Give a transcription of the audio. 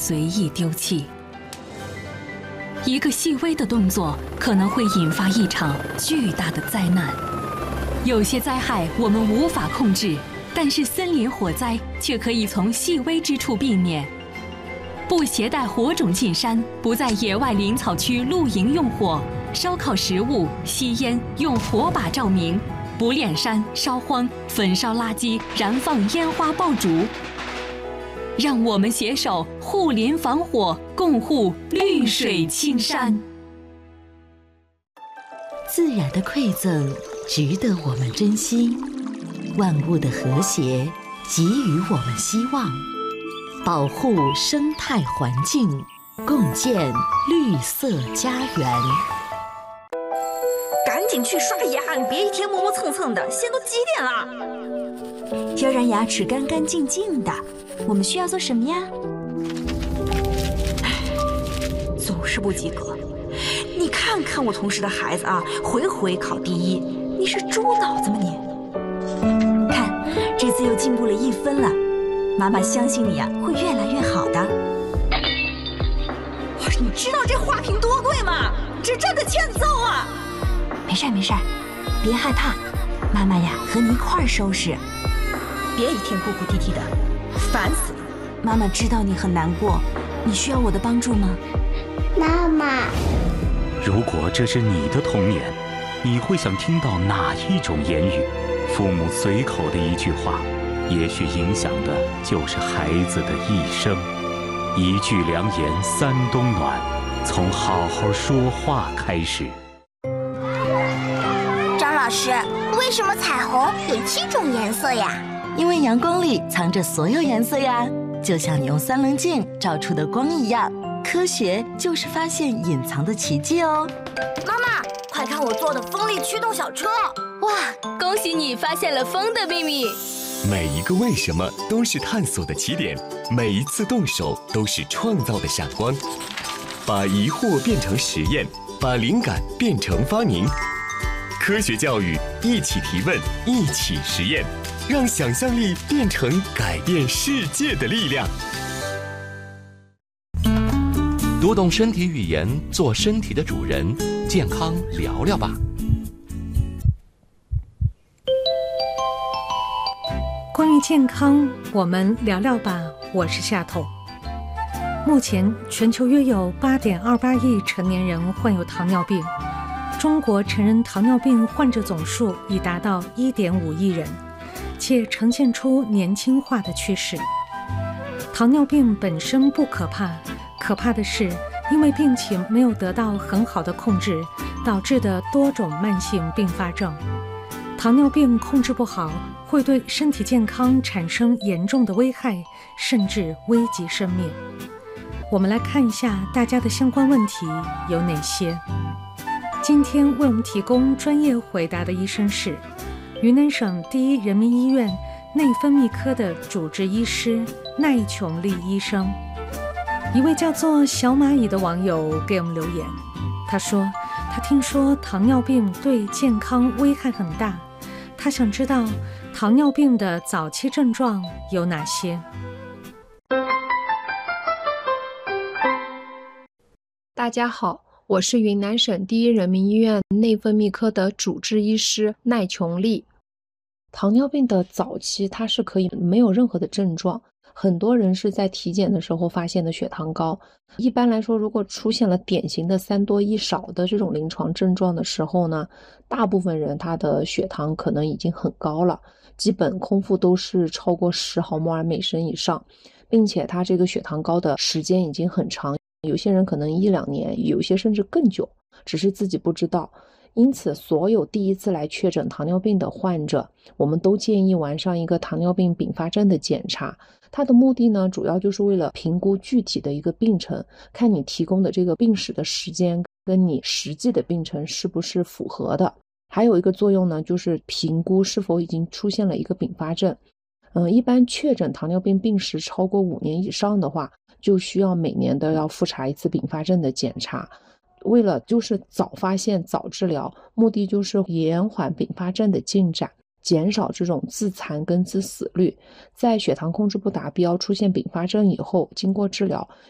随意丢弃。一个细微的动作可能会引发一场巨大的灾难。有些灾害我们无法控制，但是森林火灾却可以从细微之处避免。不携带火种进山，不在野外林草区露营用火，烧烤食物、吸烟用火把照明，不敛山、烧荒、焚烧垃圾、燃放烟花爆竹。让我们携手护林防火，共护绿水青山。 自然的馈赠值得我们珍惜，万物的和谐给予我们希望。保护生态环境，共建绿色家园。 赶紧去刷牙，你别一天磨磨蹭蹭的，现在都几点了？ 要让牙齿干干净净的，我们需要做什么呀？ 总是不及格。你看看我同事的孩子啊，回回考第一，你是猪脑子吗你？ 看，这次又进步了1分了，妈妈相信你啊，会越来越好的。 你知道这花瓶多贵吗？这真的欠揍啊！ 没事没事，别害怕，妈妈呀和你一块儿收拾。 别一天哭哭啼啼的，烦死了。 妈妈知道你很难过，你需要我的帮助吗？ 妈妈， 如果这是你的童年，你会想听到哪一种言语？父母随口的一句话，也许影响的就是孩子的一生。一句良言三冬暖，从好好说话开始。 张老师，为什么彩虹有7种颜色呀？ 因为阳光里藏着所有颜色呀，就像你用3棱镜照出的光一样。科学就是发现隐藏的奇迹哦。 妈妈，快看我做的风力驱动小车！ 哇，恭喜你发现了风的秘密。 每一个为什么都是探索的起点，每一次动手都是创造的闪光。把疑惑变成实验，把灵感变成发明。科学教育，一起提问，一起实验，让想象力变成改变世界的力量。 读懂身体语言，做身体的主人，健康聊聊吧。 关于健康，我们聊聊吧。我是夏彤。目前，全球约有8.28亿成年人患有糖尿病，中国成人糖尿病患者总数已达到1.5亿人，且呈现出年轻化的趋势。糖尿病本身不可怕，可怕的是因为病情没有得到很好的控制，导致的多种慢性并发症。糖尿病控制不好，会对身体健康产生严重的危害，甚至危及生命。我们来看一下大家的相关问题有哪些。今天为我们提供专业回答的医生是云南省第一人民医院内分泌科的主治医师奈琼丽医生。一位叫做小蚂蚁的网友给我们留言，他说他听说糖尿病对健康危害很大，他想知道糖尿病的早期症状有哪些。 大家好，我是云南省第一人民医院内分泌科的主治医师奈琼丽。糖尿病的早期它是可以没有任何的症状，很多人是在体检的时候发现的血糖高。一般来说，如果出现了典型的3多1少的这种临床症状的时候呢，大部分人他的血糖可能已经很高了，基本空腹都是超过10毫摩尔每升以上，并且他这个血糖高的时间已经很长，有些人可能1-2年，有些甚至更久，只是自己不知道。因此，所有第一次来确诊糖尿病的患者，我们都建议完上一个糖尿病并发症的检查。它的目的呢，主要就是为了评估具体的一个病程，看你提供的这个病史的时间跟你实际的病程是不是符合的。还有一个作用呢，就是评估是否已经出现了一个并发症。一般确诊糖尿病病史超过5年以上的话，就需要每年都要复查一次并发症的检查。为了就是早发现早治疗，目的就是延缓并发症的进展，减少这种自残跟致死率。在血糖控制不达标出现并发症以后，经过治疗，